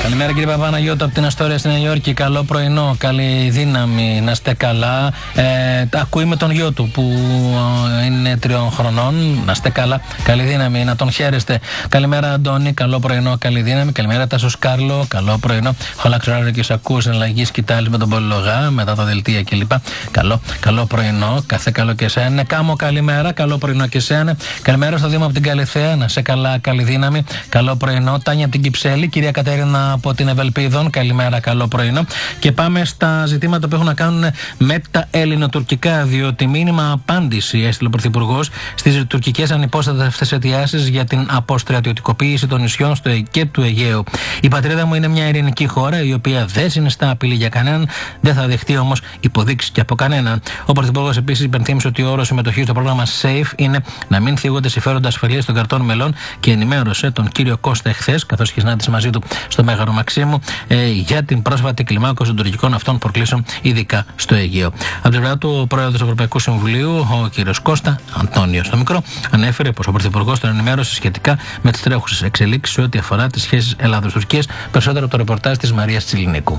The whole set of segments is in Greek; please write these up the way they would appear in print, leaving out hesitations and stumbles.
Καλημέρα κύριε Παπαναγιώτου από την Αστόρια στη Νέα Υόρκη. Καλό πρωινό, καλή δύναμη, να είστε καλά. Ακούει με τον γιο του που είναι 3 χρονών. Να είστε καλά, καλή δύναμη, να τον χαίρεστε. Καλημέρα Αντώνη, καλό πρωινό, καλή δύναμη. Καλημέρα Τάσος Κάρλο, καλό πρωινό. Έχω αλλάξει ωράριο και σε ακούω εναλλαγή σκητάλη με τον Πολυλογά, μετά τα δελτία κλπ. Καλό πρωινό, κάθε καλό και εσένα. Κάμω καλημέρα, καλό πρωινό και εσένα. Καλημέρα στο Δήμο από την Καλιθέα, να σε καλά, καλή δύναμη. Καλό πρωινό, Τάνια από την Κυψέλη, κυρία Κατέρινα από την Ευελπίδων, καλημέρα, καλό πρωινό. Και πάμε στα ζητήματα που έχουν να κάνουν με τα ελληνοτουρκικά, διότι μήνυμα απάντηση έστειλε ο Πρωθυπουργός στις τουρκικές ανυπόστατες αιτιάσεις για την αποστρατιωτικοποίηση των νησιών και του Αιγαίου. Η πατρίδα μου είναι μια ειρηνική χώρα, η οποία δεν συνιστά απειλή για κανέναν, δεν θα δεχτεί όμως υποδείξεις και από κανέναν. Ο Πρωθυπουργός επίσης υπενθύμισε ότι ο όρος συμμετοχής στο πρόγραμμα SAFE είναι να μην θίγονται συμφέροντα ασφαλείας των κρατών μελών και ενημέρωσε τον κύριο Κώστα εχθές, καθώς είχε συνάντηση μαζί του στο Μέγαρο Μαξίμου, για την πρόσφατη κλιμάκωση των τουρκικών αυτών προκλήσεων, ειδικά στο Αιγαίο. Από την πλευρά του, ο πρόεδρος του Ευρωπαϊκού Συμβουλίου, ο κύριος Κώστα, Αντώνιο στο μικρό, ανέφερε πως ο Πρωθυπουργός τον ενημέρωσε σχετικά με τις τρέχουσες εξελίξεις σε ό,τι αφορά τις σχέσεις Ελλάδος-Τουρκίας. Περισσότερο το ρεπορτάζ της Μαρίας Τσιλινίκου.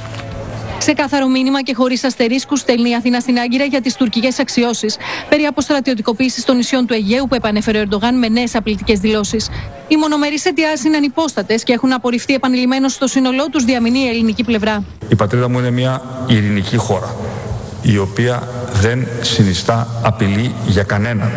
Ξεκάθαρο μήνυμα και χωρίς αστερίσκους στέλνει η Αθήνα στην Άγκυρα για τις τουρκικές αξιώσεις περί αποστρατιωτικοποίησης των νησιών του Αιγαίου που επανέφερε ο Ερντογάν με νέες απειλητικές δηλώσεις. Οι μονομερείς αιτιάσεις είναι ανυπόστατες και έχουν απορριφθεί επανειλημμένως στο σύνολό τους, διαμηνεί η ελληνική πλευρά. Η πατρίδα μου είναι μια ειρηνική χώρα, η οποία δεν συνιστά απειλή για κανέναν.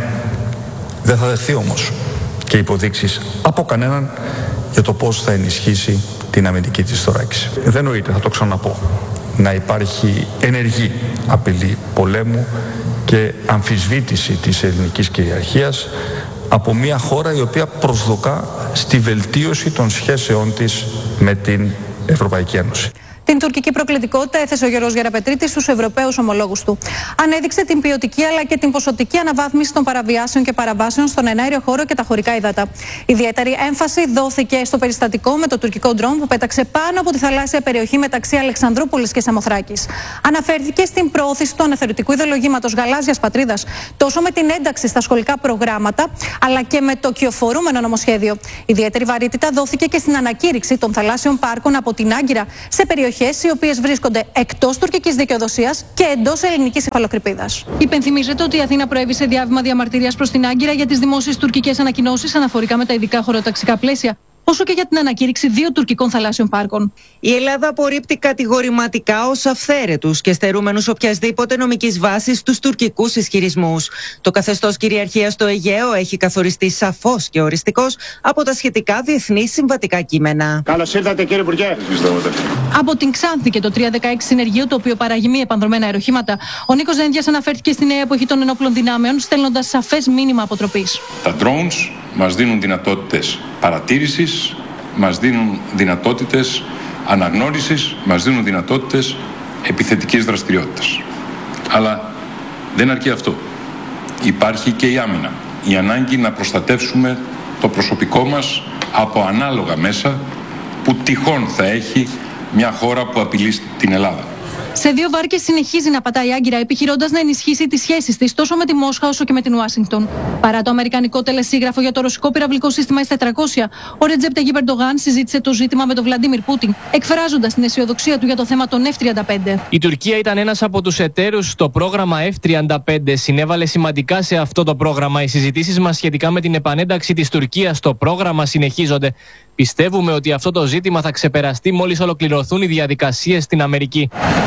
Δεν θα δεχθεί όμως και υποδείξεις από κανέναν για το πώς θα ενισχύσει την αμυντική της θωράκιση. Δεν νοείται, θα το ξαναπώ, να υπάρχει ενεργή απειλή πολέμου και αμφισβήτηση της ελληνικής κυριαρχίας από μια χώρα η οποία προσδοκά στη βελτίωση των σχέσεών της με την Ευρωπαϊκή Ένωση. Την τουρκική προκλητικότητα έθεσε ο Γιώργος Γεραπετρίτης στους Ευρωπαίους ομολόγους του. Ανέδειξε την ποιοτική αλλά και την ποσοτική αναβάθμιση των παραβιάσεων και παραβάσεων στον εναέριο χώρο και τα χωρικά ύδατα. Ιδιαίτερη έμφαση δόθηκε στο περιστατικό με το τουρκικό ντρόν που πέταξε πάνω από τη θαλάσσια περιοχή μεταξύ Αλεξανδρούπολης και Σαμοθράκης. Αναφέρθηκε στην προώθηση του αναθεωρητικού ιδεολογήματος γαλάζιας πατρίδας, τόσο με την ένταξη στα σχολικά προγράμματα, αλλά και με το κυοφορούμενο νομοσχέδιο. Ιδιαίτερη βαρύτητα δόθηκε και στην ανακήρυξη των θαλάσσιων πάρκων από την Άγκυρα σε περιοχές οι οποίες βρίσκονται εκτός τουρκικής δικαιοδοσίας και εντός ελληνικής υφαλοκρηπίδας. Υπενθυμίζεται ότι η Αθήνα προέβησε διάβημα διαμαρτυρίας προς την Άγκυρα για τις δημόσιες τουρκικές ανακοινώσεις αναφορικά με τα ειδικά χωροταξικά πλαίσια, όσο και για την ανακήρυξη 2 τουρκικών θαλάσσιων πάρκων. Η Ελλάδα απορρίπτει κατηγορηματικά ως αυθαίρετους και στερούμενους οποιασδήποτε νομικής βάσης τους τουρκικούς ισχυρισμούς. Το καθεστώς κυριαρχίας στο Αιγαίο έχει καθοριστεί σαφώς και οριστικώς από τα σχετικά διεθνή συμβατικά κείμενα. Καλώς ήρθατε κύριε Υπουργέ. Από την Ξάνθη και το 316 συνεργείο, το οποίο παράγει μη επανδρομένα αεροχήματα, ο Νίκος Δένδιας αναφέρθηκε στη νέα εποχή των ενόπλων δυνάμεων, στέλνοντας σαφές μήνυμα αποτροπής. Τα drones μας δίνουν δυνατότητες παρατήρησης, μας δίνουν δυνατότητες αναγνώρισης, μας δίνουν δυνατότητες επιθετικής δραστηριότητας. Αλλά δεν αρκεί αυτό. Υπάρχει και η άμυνα. Η ανάγκη να προστατεύσουμε το προσωπικό μας από ανάλογα μέσα που τυχόν θα έχει μια χώρα που απειλεί την Ελλάδα. Σε 2 βάρκες συνεχίζει να πατάει η Άγκυρα, επιχειρώντας να ενισχύσει τις σχέσεις της τόσο με τη Μόσχα όσο και με την Ουάσιγκτον. Παρά το αμερικανικό τελεσίγραφο για το ρωσικό πυραυλικό σύστημα S-400, ο Ρετζέπ Ταγιίπ Ερντογάν συζήτησε το ζήτημα με τον Βλαντίμιρ Πούτιν, εκφράζοντας την αισιοδοξία του για το θέμα των F-35. Η Τουρκία ήταν ένας από τους εταίρους στο πρόγραμμα F-35. Συνέβαλε σημαντικά σε αυτό το πρόγραμμα. Οι συζητήσεις μας σχετικά με την επανένταξη της Τουρκίας στο πρόγραμμα συνεχίζονται. Πιστεύουμε ότι αυτό το ζήτημα θα ξεπεραστεί μόλις ολοκληρωθούν οι διαδικασίες στην Αμερική.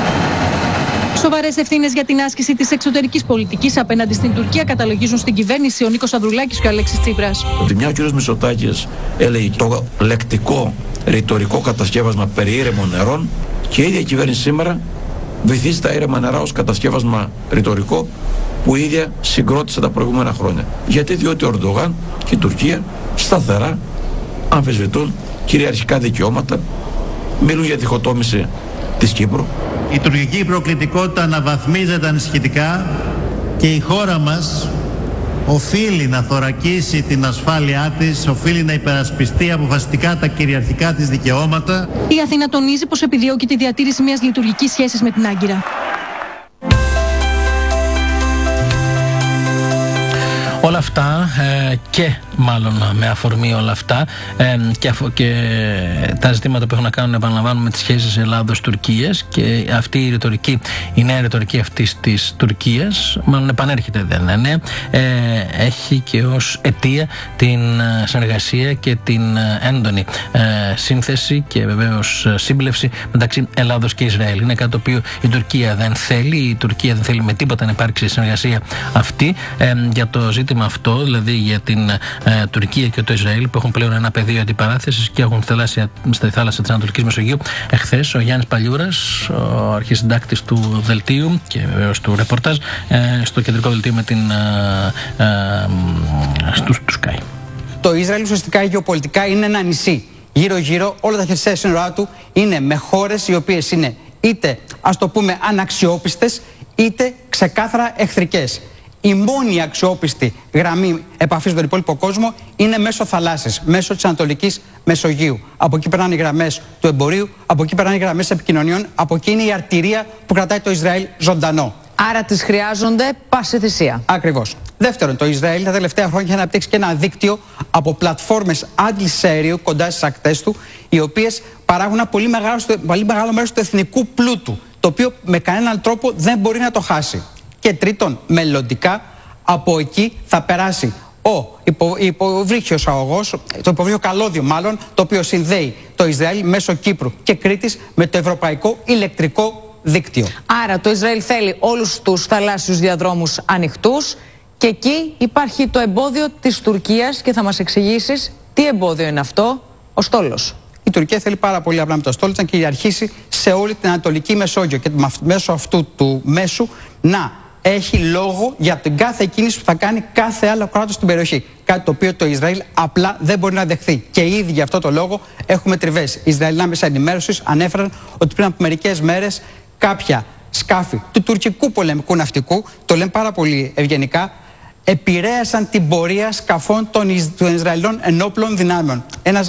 Σοβαρές ευθύνες για την άσκηση της εξωτερικής πολιτικής απέναντι στην Τουρκία καταλογίζουν στην κυβέρνηση ο Νίκος Ανδρουλάκης και ο Αλέξης Τσίπρας. Από τη μια ο κ. Μητσοτάκης έλεγε το λεκτικό ρητορικό κατασκεύασμα περί ήρεμων νερών και η ίδια η κυβέρνηση σήμερα βυθίζει τα ήρεμα νερά ως κατασκεύασμα ρητορικό που η ίδια συγκρότησε τα προηγούμενα χρόνια. Γιατί? Διότι ο Ερντογάν και η Τουρκία σταθερά αμφισβητούν κυριαρχικά δικαιώματα, μιλούν για διχοτόμηση της Κύπρου. Η τουρκική προκλητικότητα αναβαθμίζεται ανησυχητικά και η χώρα μας οφείλει να θωρακίσει την ασφάλειά της, οφείλει να υπερασπιστεί αποφασιστικά τα κυριαρχικά της δικαιώματα. Η Αθήνα τονίζει πως επιδιώκει τη διατήρηση μιας λειτουργικής σχέσης με την Άγκυρα. Όλα αυτά και μάλλον με αφορμή όλα αυτά και τα ζητήματα που έχουν να κάνουν, επαναλαμβάνουμε, με τις σχέσεις Ελλάδος-Τουρκίας, και αυτή η ρητορική, η νέα ρητορική αυτής της Τουρκίας, μάλλον επανέρχεται, δεν είναι, έχει και ως αιτία την συνεργασία και την έντονη σύνθεση και βεβαίως σύμπλευση μεταξύ Ελλάδος και Ισραήλ. Είναι κάτι το οποίο η Τουρκία δεν θέλει. Η Τουρκία δεν θέλει με τίποτα να υπάρξει συνεργασία αυτή. Για το ζήτημα αυτό, δηλαδή για την Τουρκία και το Ισραήλ, που έχουν πλέον ένα πεδίο αντιπαράθεσης και έχουν στη θάλασσα της Ανατολικής Μεσογείου, εχθές ο Γιάννης Παλιούρας, ο αρχισυντάκτης του δελτίου και βεβαίως του ρεπορτάζ, στο κεντρικό δελτίο με την του Sky. Το Ισραήλ ουσιαστικά γεωπολιτικά είναι ένα νησί. Γύρω-γύρω όλα τα χερσαία σύνορά του είναι με χώρες οι οποίες είναι είτε, ας το πούμε, αναξιόπιστες, είτε ξεκάθαρα εχθρικές. Η μόνη αξιόπιστη γραμμή επαφής στον υπόλοιπο κόσμο είναι μέσω θαλάσσης, μέσω της Ανατολικής Μεσογείου. Από εκεί περνάνε οι γραμμές του εμπορίου, από εκεί περνάνε οι γραμμές επικοινωνιών, από εκεί είναι η αρτηρία που κρατάει το Ισραήλ ζωντανό. Άρα τις χρειάζονται πάση θυσία. Ακριβώς. Δεύτερον, το Ισραήλ τα τελευταία χρόνια έχει αναπτύξει και ένα δίκτυο από πλατφόρμες άντλησης αερίου κοντά στις ακτές του, οι οποίες παράγουν ένα πολύ μεγάλο μέρος του εθνικού πλούτου, το οποίο με κανέναν τρόπο δεν μπορεί να το χάσει. Και τρίτον, μελλοντικά από εκεί θα περάσει ο υποβρύχιος αγωγός, το υποβρύχιο καλώδιο μάλλον, το οποίο συνδέει το Ισραήλ μέσω Κύπρου και Κρήτης με το ευρωπαϊκό ηλεκτρικό δίκτυο. Άρα το Ισραήλ θέλει όλους τους θαλάσσιους διαδρόμους ανοιχτούς, και εκεί υπάρχει το εμπόδιο της Τουρκίας, και θα μας εξηγήσεις τι εμπόδιο είναι αυτό, ο στόλος. Η Τουρκία θέλει πάρα πολύ απλά με το στόλο να κυριαρχήσει σε όλη την Ανατολική Μεσόγειο και μέσω αυτού του μέσου να έχει λόγο για την κάθε κίνηση που θα κάνει κάθε άλλο κράτος στην περιοχή. Κάτι το οποίο το Ισραήλ απλά δεν μπορεί να δεχθεί. Και ήδη για αυτό το λόγο έχουμε τριβές. Οι Ισραηλινά μέσα ενημέρωσης ανέφεραν ότι πριν από μερικές μέρες κάποια σκάφη του τουρκικού πολεμικού ναυτικού, το λένε πάρα πολύ ευγενικά, επηρέασαν την πορεία σκαφών των Ισραηλινών ενόπλων δυνάμεων.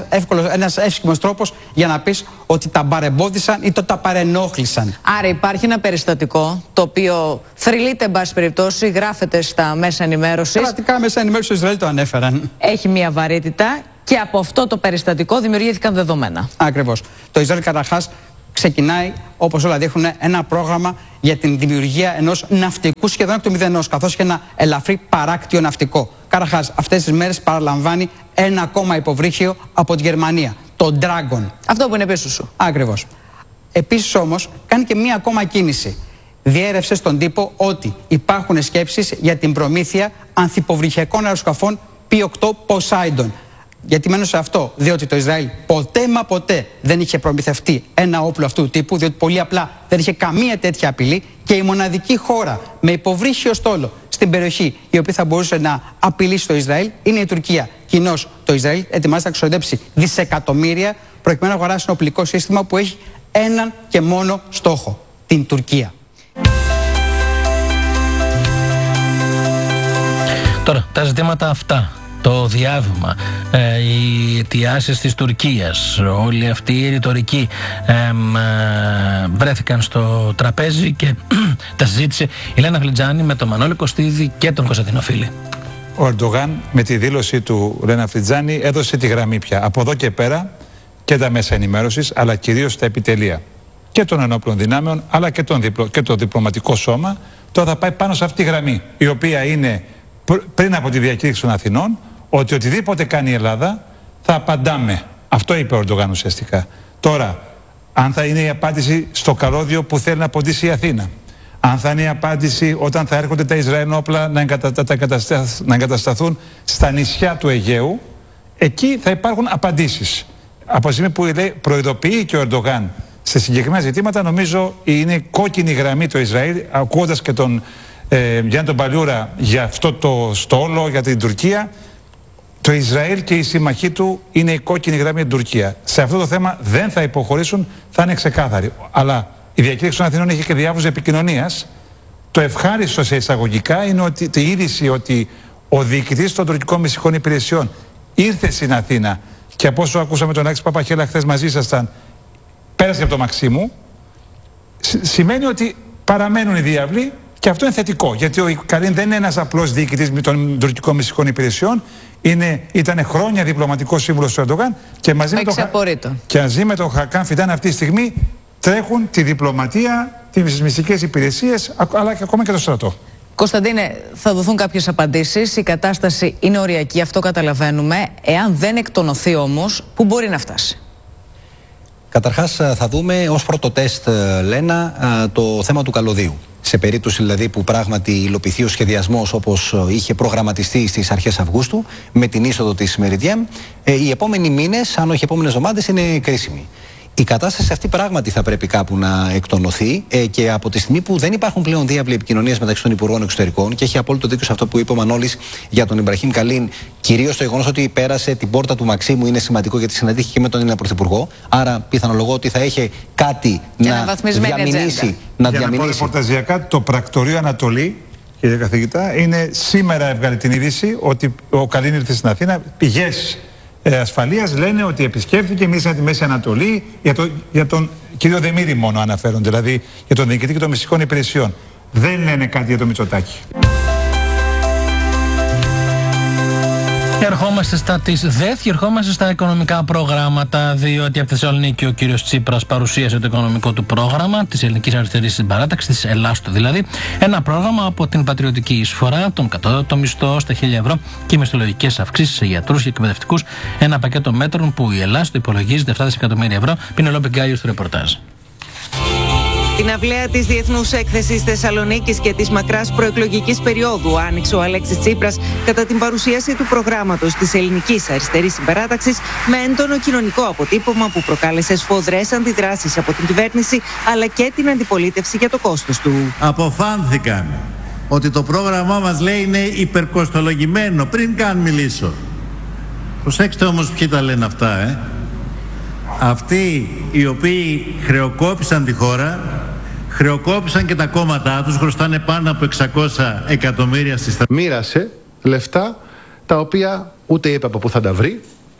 Ένας εύσχυμος τρόπος για να πεις ότι τα παρεμπόδισαν ή τα παρενόχλησαν. Άρα υπάρχει ένα περιστατικό το οποίο θρυλείται, εν πάση περιπτώσει, γράφεται στα μέσα ενημέρωσης. Κρατικά μέσα ενημέρωσης του Ισραήλ το ανέφεραν. Έχει μια βαρύτητα και από αυτό το περιστατικό δημιουργήθηκαν δεδομένα. Ακριβώς. Το Ισραήλ καταρχάς ξεκινάει, όπως όλα δείχνουν, ένα πρόγραμμα για την δημιουργία ενός ναυτικού σχεδόν εκ του μηδενός, καθώς και ένα ελαφρύ παράκτιο ναυτικό. Καταρχάς, αυτές τις μέρες παραλαμβάνει ένα ακόμα υποβρύχιο από τη Γερμανία, το Dragon. Αυτό που είναι πίσω σου. Ακριβώς. Επίσης όμως, κάνει και μία ακόμα κίνηση. Διέρευσε στον τύπο ότι υπάρχουν σκέψεις για την προμήθεια ανθυποβρυχιακών αεροσκαφών P-8 Poseidon. Γιατί μένω σε αυτό, διότι το Ισραήλ ποτέ μα ποτέ δεν είχε προμηθευτεί ένα όπλο αυτού του τύπου, διότι πολύ απλά δεν είχε καμία τέτοια απειλή, και η μοναδική χώρα με υποβρύχιο στόλο στην περιοχή η οποία θα μπορούσε να απειλήσει το Ισραήλ είναι η Τουρκία. Κοινώς το Ισραήλ ετοιμάζεται να ξοδέψει δισεκατομμύρια προκειμένου να αγοράσει ένα οπλικό σύστημα που έχει έναν και μόνο στόχο: την Τουρκία. Τώρα, τα ζητήματα αυτά, το διάβημα, οι αιτιάσεις της Τουρκίας, όλη αυτή η ρητορική βρέθηκαν στο τραπέζι και τα συζήτησε η Λένα Φλιτζάνη με τον Μανώλη Κωστίδη και τον Κωνσταντίνο Φίλη. Ο Ερντογάν με τη δήλωση του Λένα Φλιτζάνη έδωσε τη γραμμή πια. Από εδώ και πέρα και τα μέσα ενημέρωσης, αλλά κυρίως τα επιτελεία και των ενόπλων δυνάμεων, αλλά και το διπλωματικό σώμα, τώρα θα πάει πάνω σε αυτή τη γραμμή, η οποία είναι πριν από τη διακήρυξη των Αθηνών, ότι οτιδήποτε κάνει η Ελλάδα θα απαντάμε. Αυτό είπε ο Ερντογάν ουσιαστικά. Τώρα, αν θα είναι η απάντηση στο καλώδιο που θέλει να ποντίσει η Αθήνα, αν θα είναι η απάντηση όταν θα έρχονται τα Ισραηλινά όπλα να εγκατασταθούν στα νησιά του Αιγαίου, εκεί θα υπάρχουν απαντήσεις. Από τη στιγμή που προειδοποιεί και ο Ερντογάν σε συγκεκριμένα ζητήματα, νομίζω είναι κόκκινη γραμμή το Ισραήλ, ακούγοντας και τον Γιάννη τον Παλιούρα για αυτό το στόλο, για την Τουρκία. Το Ισραήλ και η συμμαχοί του είναι η κόκκινη γραμμή για την Τουρκία. Σε αυτό το θέμα δεν θα υποχωρήσουν, θα είναι ξεκάθαροι. Αλλά η διακήρυξη των Αθηνών είχε και διάβουζε επικοινωνίας. Το ευχάριστο σε εισαγωγικά είναι ότι η είδηση ότι ο διοικητής των τουρκικών μυστικών υπηρεσιών ήρθε στην Αθήνα, και από όσο ακούσαμε τον Άκη Παπαχέλα χθες μαζί ήσασταν, πέρασε από το Μαξίμου, σημαίνει ότι παραμένουν οι διάβλοι Και αυτό είναι θετικό, γιατί ο Καλίν δεν είναι ένας απλός διοικητής των τουρκικών μυστικών υπηρεσιών. Ήταν χρόνια διπλωματικός σύμβουλος του Ερντογάν και μαζί με τον Χακάν Φιντάν αυτή τη στιγμή τρέχουν τη διπλωματία, τις μυστικές υπηρεσίες, αλλά και ακόμα και το στρατό. Κωνσταντίνε, θα δοθούν κάποιες απαντήσεις. Η κατάσταση είναι οριακή, αυτό καταλαβαίνουμε. Εάν δεν εκτονωθεί όμως, πού μπορεί να φτάσει? Καταρχάς θα δούμε ως πρώτο τεστ, Λένα, το θέμα του καλωδίου. Σε περίπτωση δηλαδή που πράγματι υλοποιηθεί ο σχεδιασμός όπως είχε προγραμματιστεί στις αρχές Αυγούστου, με την είσοδο της Μεριντιέμ, οι επόμενοι μήνες, αν όχι οι επόμενες εβδομάδες, είναι κρίσιμοι. Η κατάσταση αυτή πράγματι θα πρέπει κάπου να εκτονωθεί και από τη στιγμή που δεν υπάρχουν πλέον διάβλοι επικοινωνίας μεταξύ των Υπουργών Εξωτερικών, και έχει απόλυτο δίκιο σε αυτό που είπε ο Μανώλης για τον Ιμπραχήμ Καλίν, κυρίως το γεγονός ότι πέρασε την πόρτα του Μαξίμου είναι σημαντικό, γιατί συναντήθηκε και με τον Έλληνα Πρωθυπουργό. Άρα πιθανολογώ ότι θα είχε κάτι να διαμηνήσει. Για να πω ρεπορταζιακά, το πρακτορείο Ανατολή, κύριε καθηγητά, σήμερα έβγαλε την είδηση ότι ο Καλίν ήρθε στην Αθήνα. Πηγές ασφαλείας λένε ότι επισκέφθηκε, μίλησε τη Μέση Ανατολή, για τον κύριο Δεμήρη μόνο αναφέρονται, δηλαδή για τον διοικητή και των μυστικών υπηρεσιών. Δεν λένε κάτι για το Μητσοτάκη. Ερχόμαστε στα της ΔΕΘ και ερχόμαστε στα οικονομικά προγράμματα, διότι από τη Θεσσαλονίκη ο κύριος Τσίπρας παρουσίασε το οικονομικό του πρόγραμμα της Ελληνικής Αριστερής Συμπαράταξης, της Ελλάστο δηλαδή. Ένα πρόγραμμα από την πατριωτική εισφορά, τον κατώτατο μισθό στα 1.000 ευρώ και μισθολογικές αυξήσεις σε γιατρούς και εκπαιδευτικούς. Ένα πακέτο μέτρων που η Ελλάστο υπολογίζεται 7 δισεκατομμύρια ευρώ. Πινελόπη Γκάλιο στο ρεπορτάζ. Την αυλαία της Διεθνούς Έκθεσης Θεσσαλονίκης και της μακράς προεκλογικής περίοδου άνοιξε ο Αλέξης Τσίπρας κατά την παρουσίαση του προγράμματος της Ελληνικής Αριστερής Συμπαράταξης με έντονο κοινωνικό αποτύπωμα που προκάλεσε σφοδρές αντιδράσεις από την κυβέρνηση αλλά και την αντιπολίτευση για το κόστος του. Αποφάνθηκαν ότι το πρόγραμμά μας, λέει, είναι υπερκοστολογημένο πριν καν μιλήσω. Προσέξτε όμως ποιοι τα λένε αυτά, Αυτοί οι οποίοι χρεοκόπησαν τη χώρα, χρεοκόπησαν και τα κόμματά τους, χρωστάνε πάνω από 600 εκατομμύρια στις τράπεζες. Μοίρασε λεφτά τα οποία ούτε είπε από πού θα τα βρει,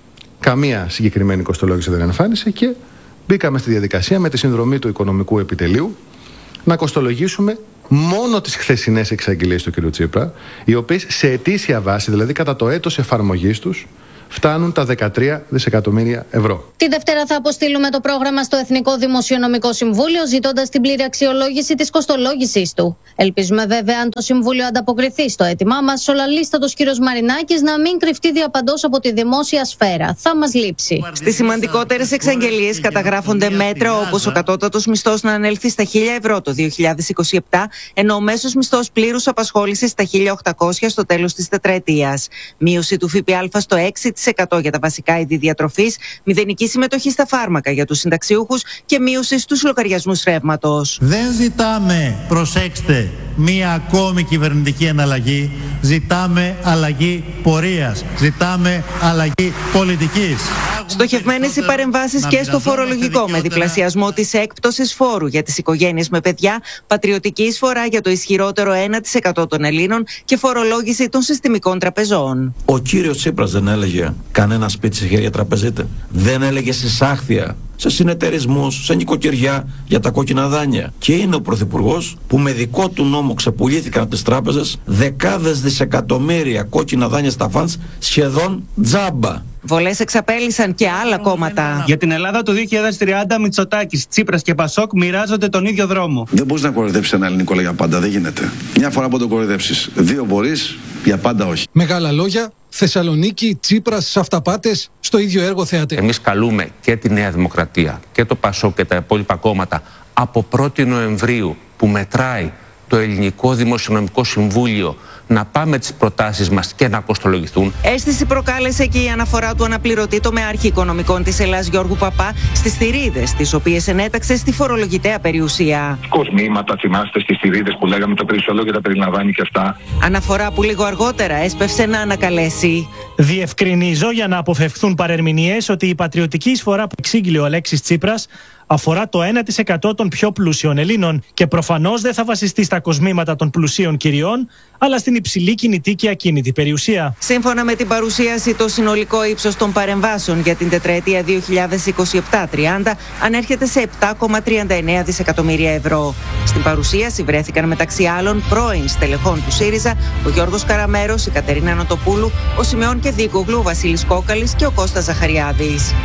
καμία συγκεκριμένη κοστολόγηση δεν εμφάνισε, και μπήκαμε στη διαδικασία με τη συνδρομή του Οικονομικού Επιτελείου να κοστολογήσουμε μόνο τις χθεσινές εξαγγελίες του κ. Τσίπρα, οι οποίες σε ετήσια βάση, δηλαδή κατά το έτος εφαρμογής τους, φτάνουν τα 13 δισεκατομμύρια ευρώ. Τη Δευτέρα θα αποστείλουμε το πρόγραμμα στο Εθνικό Δημοσιονομικό Συμβούλιο, ζητώντας την πλήρη αξιολόγηση της κοστολόγησης του. Ελπίζουμε βέβαια, αν το Συμβούλιο ανταποκριθεί στο αίτημά μας, ο λαλίστατος κύριος Μαρινάκης να μην κρυφτεί διαπαντός από τη δημόσια σφαίρα. Θα μας λείψει. Στις σημαντικότερες εξαγγελίες καταγράφονται μέτρα όπως ο κατώτατος μισθός να ανέλθει στα 1.000 ευρώ το 2027, ενώ ο μέσος μισθός πλήρους απασχόλησης στα 1.800 στο τέλος της τετραετίας. Μείωση του ΦΠΑ στο 6% για τα βασικά είδη διατροφής, μηδενική συμμετοχή στα φάρμακα για τους συνταξιούχους και μείωση στους λογαριασμούς ρεύματος. Δεν ζητάμε, προσέξτε, μία ακόμη κυβερνητική εναλλαγή. Ζητάμε αλλαγή πορείας. Ζητάμε αλλαγή πολιτικής. Στοχευμένες οι παρεμβάσεις και στο φορολογικό, με διπλασιασμό της έκπτωσης φόρου για τις οικογένειες με παιδιά, πατριωτική εισφορά για το ισχυρότερο 1% των Ελλήνων και φορολόγηση των συστημικών τραπεζών. Ο κύριος Τσίπρας δεν έλεγε κανένα σπίτι σε χέρια τραπεζίτε. Δεν έλεγε συσάχθεια σε συνεταιρισμούς, σε νοικοκυριά για τα κόκκινα δάνεια. Και είναι ο Πρωθυπουργός που με δικό του νόμο ξεπουλήθηκαν από τις τράπεζες δεκάδες δισεκατομμύρια κόκκινα δάνεια στα φαντς σχεδόν τζάμπα. Βολές εξαπέλυσαν και άλλα κόμματα. Για την Ελλάδα το 2030, Μητσοτάκης, Τσίπρας και Πασόκ μοιράζονται τον ίδιο δρόμο. Δεν μπορείς να κοροϊδέψεις ένα ελληνικό για πάντα, δεν γίνεται. Μια φορά που τον κοροϊδέψεις, δύο μπορείς, για πάντα όχι. Μεγάλα λόγια, Θεσσαλονίκη, Τσίπρας, αυταπάτες, στο ίδιο έργο θεατέ. Εμείς καλούμε και τη Νέα Δημοκρατία και το Πασόκ και τα υπόλοιπα κόμματα από 1η Νοεμβρίου που μετράει το Ελληνικό Δημοσιονομικό Συμβούλιο να πάμε τις προτάσεις μας και να κοστολογηθούν. Αίσθηση προκάλεσε και η αναφορά του αναπληρωτή τομεάρχη οικονομικών της Ελλάδας Γιώργου Παπά στις θηρίδες, τις οποίες ενέταξε στη φορολογητέα περιουσία. Κοσμήματα, θυμάστε, στις θηρίδες που λέγαμε το περιουσιολόγιο τα περιλαμβάνει και αυτά. Αναφορά που λίγο αργότερα έσπευσε να ανακαλέσει. Διευκρινίζω για να αποφευχθούν παρερμηνίες ότι η πατριωτική εισφορά που εξήγηλε ο Αλέξης Τσίπρας αφορά το 1% των πιο πλούσιων Ελλήνων και προφανώς δεν θα βασιστεί στα κοσμήματα των πλουσίων κυριών, αλλά στην υψηλή κινητή και ακίνητη περιουσία. Σύμφωνα με την παρουσίαση, το συνολικό ύψος των παρεμβάσεων για την τετραετία 2027-30 ανέρχεται σε 7,39 δισεκατομμύρια ευρώ. Στην παρουσίαση βρέθηκαν μεταξύ άλλων πρώην στελεχών του ΣΥΡΙΖΑ, ο Γιώργος Καραμέρος, η Κατερίνα Νοτοπούλου, ο Σιμεών Κεδίκογλου, ο Βασίλης Κόκαλης και ο Κώστας Ζαχαριάδης.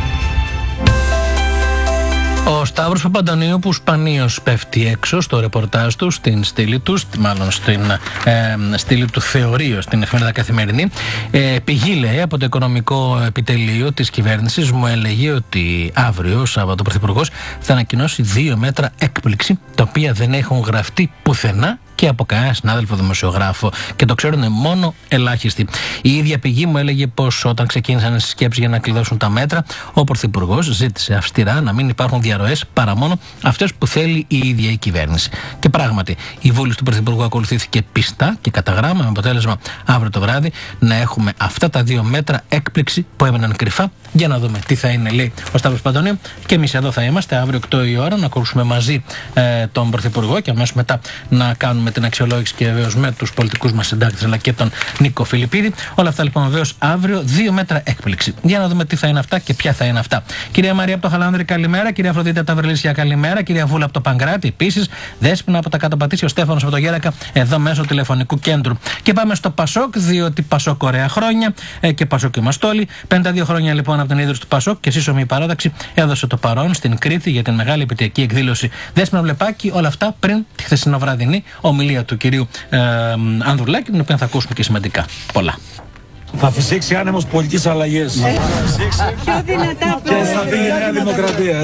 Ο Σταύρος Παπαντονίου, που σπανίως πέφτει έξω στο ρεπορτάζ του, στην στήλη του, μάλλον στην στήλη του θεωρείο στην εφημερίδα Καθημερινή, πηγή, λέει, από το οικονομικό επιτελείο της κυβέρνησης, μου έλεγε ότι αύριο, Σάββατο, ο Πρωθυπουργός θα ανακοινώσει 2 μέτρα έκπληξη, τα οποία δεν έχουν γραφτεί πουθενά και από κανένα συνάδελφο δημοσιογράφο και το ξέρουν μόνο ελάχιστοι. Η ίδια πηγή μου έλεγε πως όταν ξεκίνησαν οι σκέψεις για να κλειδώσουν τα μέτρα, ο Πρωθυπουργός ζήτησε αυστηρά να μην υπάρχουν διαρροές παρά μόνο αυτές που θέλει η ίδια η κυβέρνηση. Και πράγματι, η βούληση του Πρωθυπουργού ακολουθήθηκε πιστά και κατά γράμμα, με αποτέλεσμα αύριο το βράδυ να έχουμε αυτά τα 2 μέτρα έκπληξη που έμεναν κρυφά. Για να δούμε τι θα είναι, λέει ο Σταύρος Παπαντονίου. Και εμείς εδώ θα είμαστε αύριο 8 η ώρα να ακούσουμε μαζί τον Πρωθυπουργό και αμέσως μετά να κάνουμε την αξιολόγηση και βεβαίως με τους πολιτικούς μας συντάκτες αλλά και τον Νίκο Φιλιππίδη. Όλα αυτά λοιπόν βεβαίως αύριο 2 μέτρα έκπληξη. Για να δούμε τι θα είναι αυτά και ποια θα είναι αυτά. Κυρία Μαρία από το Χαλάνδρη, καλημέρα. Κυρία Αφροδίτη από τα Βρυλίσια, καλημέρα. Κυρία Βούλα από το Παγκράτη, επίσης. Δέσποινα από τα Κάτω Πατήσια, ο Στέφανος από το Γέρακα, εδώ μέσω τηλεφωνικού κέντρου. Και πάμε στο Πασόκ, διότι Πασόκ ωραία χρόνια και Πασόκ είμαστε όλοι. 52 χρόνια λοιπόν από την ίδρυση του Πασόκ και σύσσωμη παράταξη έδωσε το παρόν στην Κρήτη για την μεγάλη επιτυχιακή εκδήλωση. Δέσποινα Βλεπάκη, όλα αυτά πριν τη χθεσινοβραδινή ομιλία του κυρίου Ανδρουλάκη, την οποία θα ακούσουμε και σημαντικά πολλά. Θα φυσήξει άνεμος πολιτικής αλλαγής. Πιο δυνατά και θα φύγει η Νέα Δημοκρατία.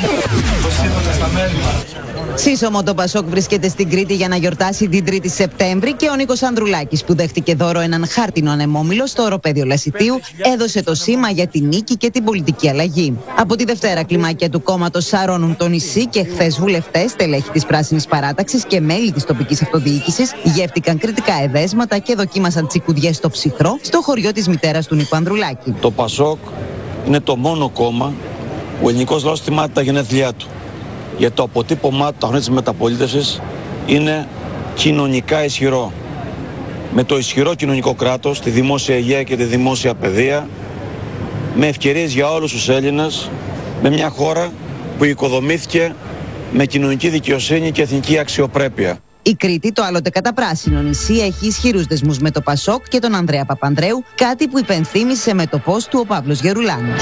Σύσσωμο το Πασόκ βρίσκεται στην Κρήτη για να γιορτάσει την 3η Σεπτέμβρη και ο Νίκος Ανδρουλάκης, που δέχτηκε δώρο έναν χάρτινο ανεμόμυλο στο οροπέδιο Λασιτίου, έδωσε το σήμα για την νίκη και την πολιτική αλλαγή. Από τη Δευτέρα, κλιμάκια του κόμματος σαρώνουν το νησί και χθες βουλευτές, στελέχοι της Πράσινης Παράταξης και μέλη της τοπικής αυτοδιοίκησης γεύτηκαν κριτικά εδέσματα και δοκίμασαν τσικουδιές στο ψυχρό στο χωριό της μητέρας του Νίκου Ανδρουλάκη. Το Πασόκ είναι το μόνο κόμμα που ο ελληνικός λαός θυμάται τα γενέθλιά του. Γιατί το αποτύπωμά του τα χρόνια της μεταπολίτευσης είναι κοινωνικά ισχυρό. Με το ισχυρό κοινωνικό κράτος, τη δημόσια υγεία και τη δημόσια παιδεία, με ευκαιρίες για όλους τους Έλληνες, με μια χώρα που οικοδομήθηκε με κοινωνική δικαιοσύνη και εθνική αξιοπρέπεια. Η Κρήτη, το άλλοτε καταπράσινο νησί, έχει ισχυρούς δεσμούς με το Πασόκ και τον Ανδρέα Παπανδρέου, κάτι που υπενθύμησε με το πώς του ο Παύλος Γερουλάνος.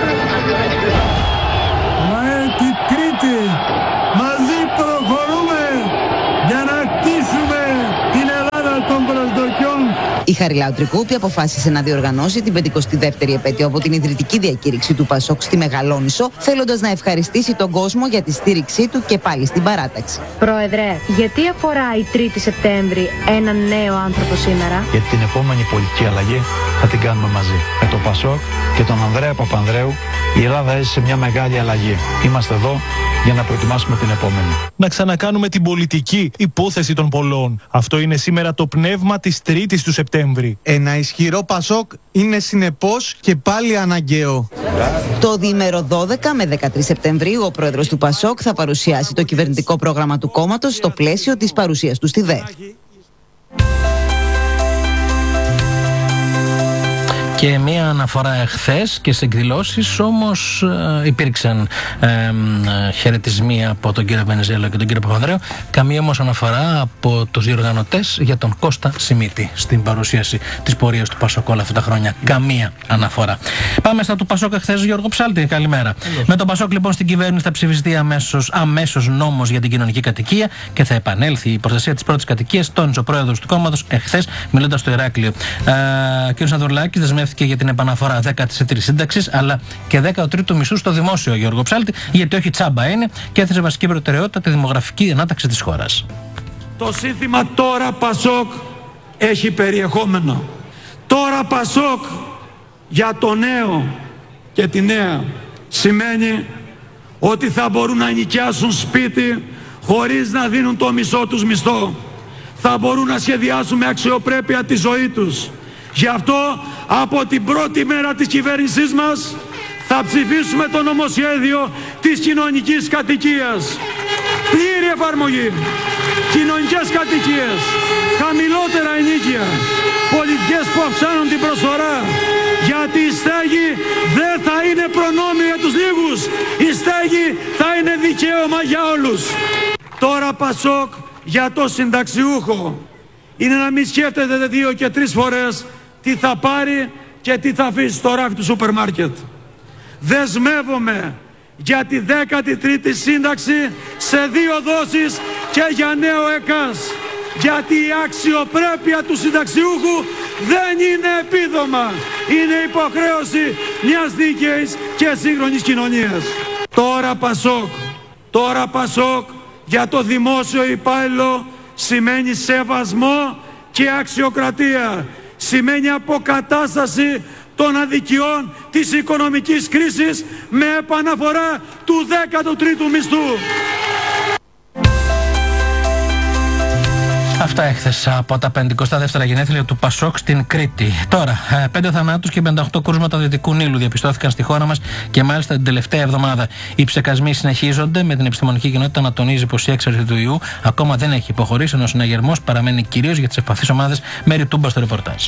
Κρήτη, μαζί προχωρούμε για να κτίσουμε την Ελλάδα των προσδοκιών. Η Χαριλάου Τρικούπη αποφάσισε να διοργανώσει την 52η επέτειο από την ιδρυτική διακήρυξη του Πασόκ στη Μεγαλόνισσο, θέλοντας να ευχαριστήσει τον κόσμο για τη στήριξή του και πάλι στην παράταξη. Πρόεδρε, γιατί αφορά η 3η Σεπτέμβρη έναν νέο άνθρωπο σήμερα? Γιατί την επόμενη πολιτική αλλαγή θα την κάνουμε μαζί. Με το Πασόκ και τον Ανδρέα Παπανδρέου η Ελλάδα έζησε μια μεγάλη αλλαγή. Είμαστε εδώ για να προετοιμάσουμε την επόμενη. Να ξανακάνουμε την πολιτική υπόθεση των πολλών. Αυτό είναι σήμερα το πνεύμα της 3ης του Σεπτέμβρη. Ένα ισχυρό Πασόκ είναι συνεπώς και πάλι αναγκαίο. Το διήμερο 12 με 13 Σεπτεμβρίου ο πρόεδρος του Πασόκ θα παρουσιάσει το κυβερνητικό πρόγραμμα του κόμματος στο πλαίσιο της παρουσίας του στη ΔΕΘ. Και μία αναφορά εχθές και σε εκδηλώσεις, όμως υπήρξαν χαιρετισμοί από τον κύριο Βενιζέλο και τον κύριο Παπανδρέου. Καμία όμως αναφορά από τους διοργανωτές για τον Κώστα Σιμίτη στην παρουσίαση της πορείας του Πασόκ όλα αυτά τα χρόνια. Καμία αναφορά. Πάμε στα του Πασόκ εχθές, Γιώργο Ψάλτη. Καλημέρα. Με τον Πασόκ λοιπόν στην κυβέρνηση θα ψηφιστεί αμέσως νόμος για την κοινωνική κατοικία και θα επανέλθει η προστασία της πρώτης κατοικίας, τόνισε ο πρόεδρος του κόμματος εχθές, μιλώντας στο Ηράκλειο. Κ. Ανδρουλάκης δεσμεύθηκε για την επαναφορά 13ης σύνταξης αλλά και 13ου μισθού στο δημόσιο, Γιώργο Ψάλτη, γιατί όχι τσάμπα είναι, και έθεσε βασική προτεραιότητα τη δημογραφική ανάταξη της χώρας. Το σύνθημα «Τώρα Πασόκ» έχει περιεχόμενο. Τώρα Πασόκ για το νέο και τη νέα σημαίνει ότι θα μπορούν να νοικιάσουν σπίτι χωρίς να δίνουν το μισό τους μισθό. Θα μπορούν να σχεδιάσουν με αξιοπρέπεια τη ζωή τους. Γι' αυτό από την πρώτη μέρα της κυβέρνησής μας θα ψηφίσουμε το νομοσχέδιο της κοινωνικής κατοικίας. Πλήρη εφαρμογή. Κοινωνικές κατοικίες, χαμηλότερα ενίκια, πολιτικές που αυξάνουν την προσφορά. Γιατί η στέγη δεν θα είναι προνόμιο για τους λίγους. Η στέγη θα είναι δικαίωμα για όλους. Τώρα Πασόκ για το συνταξιούχο είναι να μην σκέφτεται 2 και 3 φορές τι θα πάρει και τι θα αφήσει στο ράφι του σούπερ μάρκετ. Δεσμεύομαι για τη 13η σύνταξη σε 2 δόσεις και για νέο ΕΚΑΣ. Γιατί η αξιοπρέπεια του συνταξιούχου δεν είναι επίδομα. Είναι υποχρέωση μιας δίκαιης και σύγχρονης κοινωνίας. Τώρα Πασόκ για το δημόσιο υπάλληλο σημαίνει σεβασμό και αξιοκρατία. Σημαίνει αποκατάσταση των αδικιών της οικονομικής κρίσης με επαναφορά του 13ου μισθού. Αυτά έχθες από τα 52η γενέθλια του Πασόκ στην Κρήτη. Τώρα, 5 θανάτους και 58 κρούσματα Δυτικού Νείλου διαπιστώθηκαν στη χώρα μας και μάλιστα την τελευταία εβδομάδα. Οι ψεκασμοί συνεχίζονται, με την επιστημονική κοινότητα να τονίζει πως η έξαρση του ιού ακόμα δεν έχει υποχωρήσει, ενώ ο συναγερμός παραμένει κυρίως για τις ευπαθείς ομάδες. Μέρη Τούμπα στο ρεπορτάζ.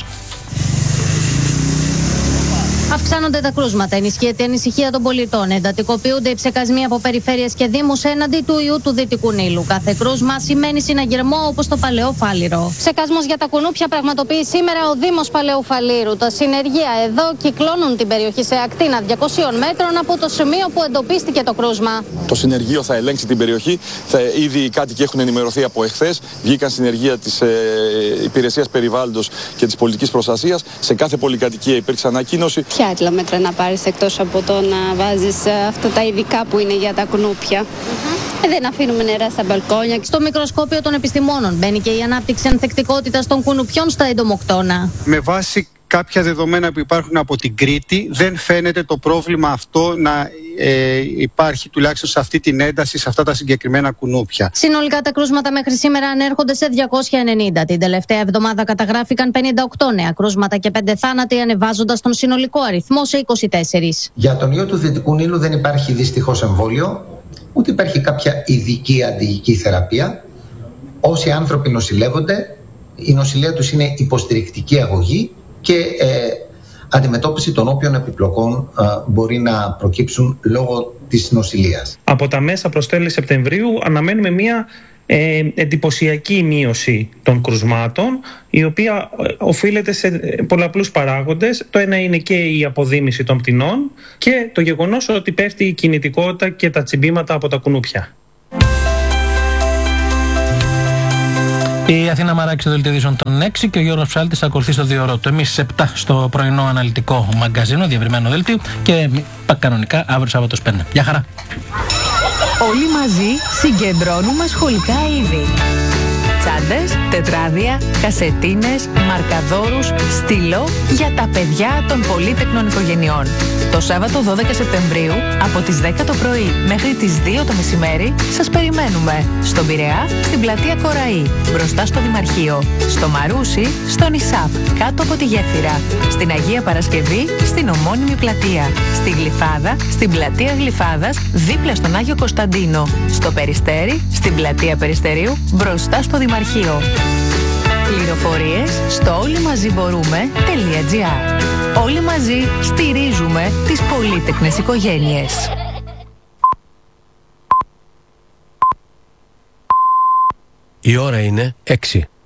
Αυξάνονται τα κρούσματα, ενισχύεται η ανησυχία των πολιτών, εντατικοποιούνται οι ψεκασμοί από περιφέρειες και δήμους έναντι του ιού του Δυτικού Νείλου. Κάθε κρούσμα σημαίνει συναγερμό, όπως το Παλαιό Φάληρο. Ψεκασμός για τα κουνούπια πραγματοποιεί σήμερα ο Δήμος Παλαιού Φαλήρου. Τα συνεργεία εδώ κυκλώνουν την περιοχή σε ακτίνα 200 μέτρων από το σημείο που εντοπίστηκε το κρούσμα. Το συνεργείο θα ελέγξει την περιοχή. Ήδη οι κάτοικοι έχουν ενημερωθεί από εχθές. Βγήκαν συνεργεία της Υπηρεσίας Περιβάλλοντος και της Πολιτικής Προστασίας. Σε κάθε πολυκατοικία υπήρξε ανακοίνωση. Ποια άλλα μέτρα να πάρεις εκτός από το να βάζεις αυτά τα ειδικά που είναι για τα κουνούπια? Δεν αφήνουμε νερά στα μπαλκόνια. Στο μικροσκόπιο των επιστημόνων μπαίνει και η ανάπτυξη ανθεκτικότητας των κουνουπιών στα εντομοκτώνα. Με βάση κάποια δεδομένα που υπάρχουν από την Κρήτη, δεν φαίνεται το πρόβλημα αυτό να υπάρχει τουλάχιστον σε αυτή την ένταση, σε αυτά τα συγκεκριμένα κουνούπια. Συνολικά τα κρούσματα μέχρι σήμερα ανέρχονται σε 290. Την τελευταία εβδομάδα καταγράφηκαν 58 νέα κρούσματα και 5 θάνατοι, ανεβάζοντας τον συνολικό αριθμό σε 24. Για τον ιό του Δυτικού Νείλου δεν υπάρχει δυστυχώς εμβόλιο, ούτε υπάρχει κάποια ειδική αντιγική θεραπεία. Όσοι άνθρωποι νοσηλεύονται, η νοσηλεία τους είναι υποστηρικτική αγωγή και αντιμετώπιση των όποιων επιπλοκών μπορεί να προκύψουν λόγω της νοσηλείας. Από τα μέσα προς τέλη Σεπτεμβρίου αναμένουμε μια εντυπωσιακή μείωση των κρουσμάτων, η οποία οφείλεται σε πολλαπλούς παράγοντες. Το ένα είναι και η αποδίμηση των πτηνών και το γεγονός ότι πέφτει η κινητικότητα και τα τσιμπήματα από τα κουνούπια. Η Αθήνα Μαράκη στο δελτίο ειδήσεων των 6 και ο Γιώργος Ψάλτης θα ακολουθεί στο 2 ώρο του. Εμείς σε 7 στο πρωινό αναλυτικό μαγκαζίνο, διευρυμένο δελτίο, και κανονικά αύριο Σάββατο 5. Γεια χαρά! Όλοι μαζί συγκεντρώνουμε σχολικά είδη. Τσάντες, τετράδια, κασετίνες, μαρκαδόρους, στυλό για τα παιδιά των πολύτεκνων οικογενειών. Το Σάββατο 12 Σεπτεμβρίου από τις 10 το πρωί μέχρι τις 2 το μεσημέρι σας περιμένουμε στον Πειραιά, στην πλατεία Κοραή, μπροστά στο Δημαρχείο, στο Μαρούσι, στον Ισάπ, κάτω από τη Γέφυρα, στην Αγία Παρασκευή, στην ομώνυμη πλατεία, στη Γλυφάδα, στην πλατεία Γλυφάδας, δίπλα στον Άγιο Κωνσταντίνο, στο Περιστέρι, στην πλατεία Περιστερίου, μπροστά στο Δημαρχείο. Πληροφορίες στο όλοιμαζιμπορούμε.gr. Όλοι μαζί στηρίζουμε τις πολύτεκνες οικογένειες. Η ώρα είναι 6.